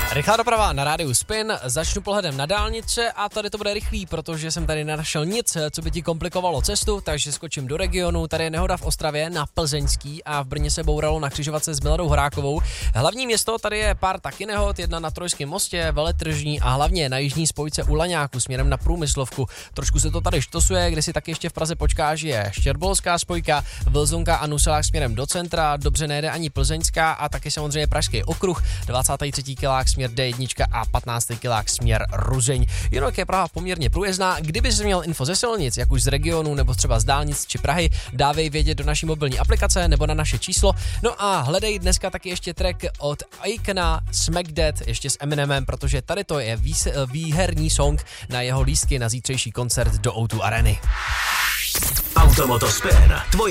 Rychlá doprava na rádiu Spin, začnu pohledem na dálnice a tady to bude rychlý, protože jsem tady nenašel nic, co by ti komplikovalo cestu, takže skočím do regionu. Tady je nehoda v Ostravě na Plzeňský a v Brně se bouralo na křižovatce s Miladou Horákovou. Hlavní město, tady je pár taky nehod, jedna na Trojském mostě, Veletržní a hlavně na jižní spojce u Laňáku směrem na Průmyslovku. Trošku se to tady štosuje, kde si taky ještě v Praze počkáš, je Štěrbolská spojka, Vlzunka a Nuselák směrem do centra, dobře nejde ani Plzeňská a taky samozřejmě Pražský okruh, 23. kilák směr D1 a 15. kilák směr Ruzeň. Jinak je Praha poměrně průjezdná. Kdyby jsi měl info ze silnic, jak už z regionu nebo třeba z dálnic či Prahy, dávej vědět do naší mobilní aplikace nebo na naše číslo. No a hledej dneska taky ještě track od Aikena Smack That, ještě s Eminemem, protože tady to je výherní song na jeho lístky na zítřejší koncert do O2 Areny. Automoto Spin, tvoje